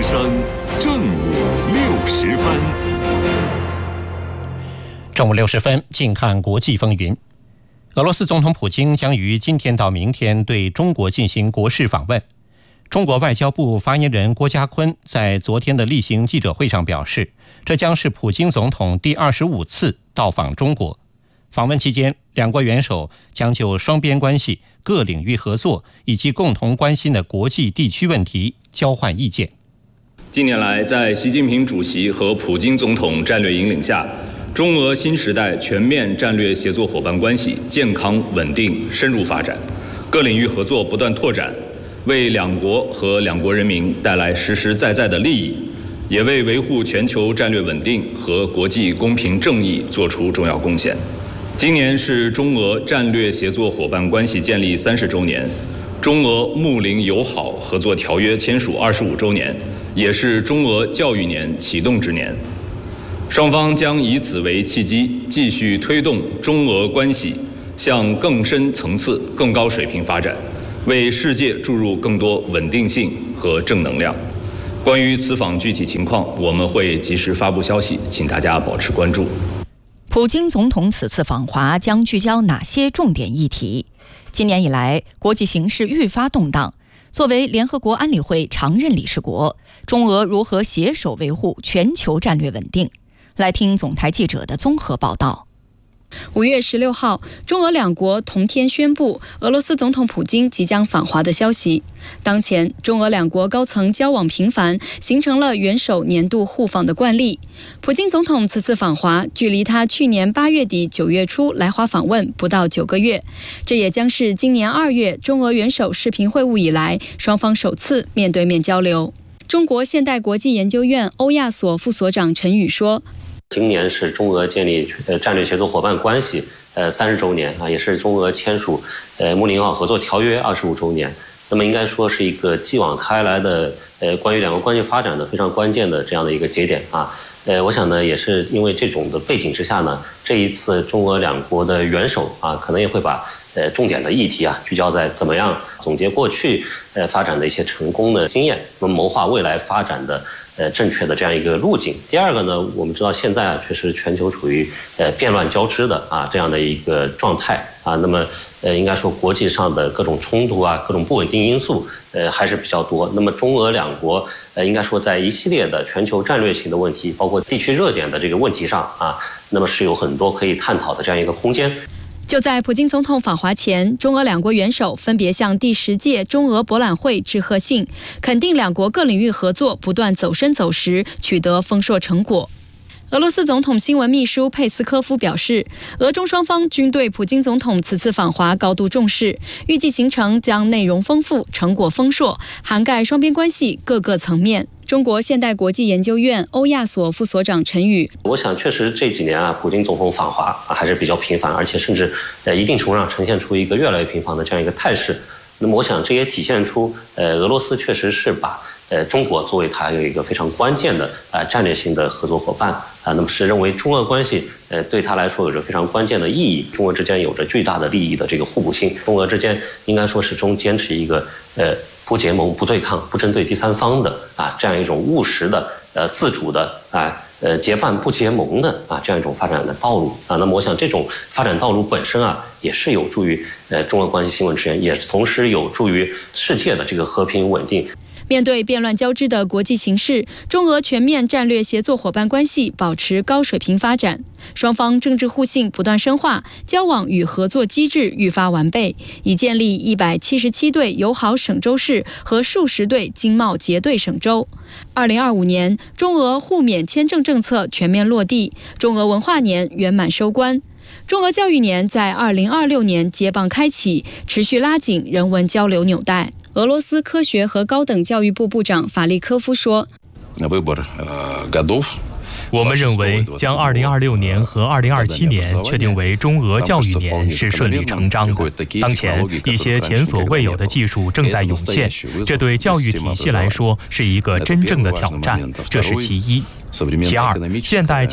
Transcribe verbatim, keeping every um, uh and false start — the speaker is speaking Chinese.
声正午六时分。 正午六十分，近看国际风云。俄罗斯总统普京将于今天到明天对中国进行国事访问。中国外交部发言人郭家坤在昨天的例行记者会上表示，这将是普京总统第二十五次到访中国。访问期间，两国元首将就双边关系、各领域合作以及共同关心的国际地区问题交换意见。 近年来，在习近平主席和普京总统战略引领下，中俄新时代全面战略协作伙伴关系健康、稳定、深入发展，各领域合作不断拓展，为两国和两国人民带来实实在在的利益，也为维护全球战略稳定和国际公平正义作出重要贡献。今年是中俄战略协作伙伴关系建立三十周年，中俄睦邻友好合作条约签署二十五周年，也是中俄教育年启动之年。双方将以此为契机，继续推动中俄关系向更深层次、更高水平发展，为世界注入更多稳定性和正能量。关于此访具体情况，我们会及时发布消息，请大家保持关注。 普京总统此次访华将聚焦哪些重点议题？今年以来，国际形势愈发动荡。作为联合国安理会常任理事国，中俄如何携手维护全球战略稳定？来听总台记者的综合报道。 五月十六号，中俄两国同天宣布俄罗斯总统普京即将访华的消息。当前，中俄两国高层交往频繁，形成了元首年度互访的惯例。普京总统此次访华，距离他去年八月底九月初来华访问不到九个月，这也将是今年二月中俄元首视频会晤以来，双方首次面对面交流。中国现代国际研究院欧亚所副所长陈宇说， 今年是中俄建立呃战略协作伙伴关系呃三十周年啊，也是中俄签署呃睦邻友好合作条约二十五周年。那么应该说是一个继往开来的呃关于两国关系发展的非常关键的这样的一个节点啊。呃，我想呢，也是因为这种的背景之下呢，这一次中俄两国的元首啊，可能也会把呃重点的议题啊聚焦在怎么样总结过去呃发展的一些成功的经验，那么谋划未来发展的呃正确的这样一个路径。第二个呢，我们知道现在啊确实全球处于呃变乱交织的啊这样的一个状态啊，那么呃应该说国际上的各种冲突啊、各种不稳定因素呃还是比较多。那么中俄两国呃应该说在一系列的全球战略性的问题，包括地区热点的这个问题上啊，那么是有很多可以探讨的这样一个空间。 就在普京总统访华前，中俄两国元首分别向第十届中俄博览会致贺信，肯定两国各领域合作不断走深走实，取得丰硕成果。俄罗斯总统新闻秘书佩斯科夫表示，俄中双方均对普京总统此次访华高度重视，预计行程将内容丰富、成果丰硕，涵盖双边关系各个层面。中国现代国际研究院欧亚所副所长陈宇， 我想确实这几年啊，普京总统访华啊还是比较频繁，而且甚至呃一定程度上呈现出一个越来越频繁的这样一个态势。那么我想这也体现出呃俄罗斯确实是把呃中国作为它有一个非常关键的啊、呃、战略性的合作伙伴啊，那么是认为中俄关系呃对他来说有着非常关键的意义，中俄之间有着巨大的利益的这个互补性，中俄之间应该说始终坚持一个呃不结盟、不对抗、不针对第三方的啊这样一种务实的呃自主的啊呃结伴不结盟的啊这样一种发展的道路啊。那么我想这种发展道路本身啊也是有助于呃中俄关系新闻之源，也是同时有助于世界的这个和平稳定。 面对变乱交织的国际形势，中俄全面战略协作伙伴关系保持高水平发展，双方政治互信不断深化，交往与合作机制愈发完备，已建立一百七十七对友好省州市和数十对经贸结对省州。二零二五年，中俄互免签证政策全面落地，中俄文化年圆满收官。中俄教育年在二零二六年接棒开启，持续拉紧人文交流纽带。俄罗斯科学和高等教育部部长法利科夫说， 我们认为将二零二六年和二零二七年确定为中俄教育年是顺理成章的。当前一些前所未有的技术正在涌现，这对教育体系来说是一个真正的挑战，这是其一。其二，现代